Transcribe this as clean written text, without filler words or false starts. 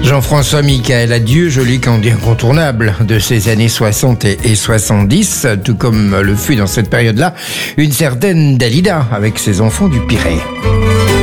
Jean-François Michael Adieu, joli candidat incontournable de ces années 60 et 70, tout comme le fut dans cette période-là une certaine Dalida avec ses enfants du Pirée.